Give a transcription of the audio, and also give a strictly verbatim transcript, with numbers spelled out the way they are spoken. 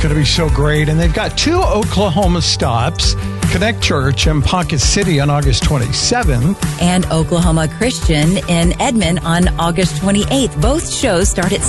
going to be so great. And they've got two Oklahoma stops, Connect Church in Pocket City on August twenty-seventh. And Oklahoma Christian in Edmond on August twenty-eighth. Both shows start at